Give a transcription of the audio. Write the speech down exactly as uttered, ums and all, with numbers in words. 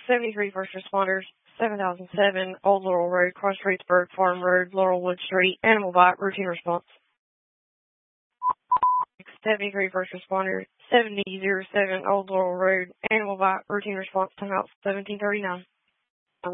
seventy-three first responders, seven thousand seven, Old Laurel Road, Cross Streetsburg, Farm Road, Laurelwood Street, Animal Bite, routine response. seventy-three first responders, seventy oh seven, Old Laurel Road, Animal Bite, routine response, timeout seventeen thirty-nine.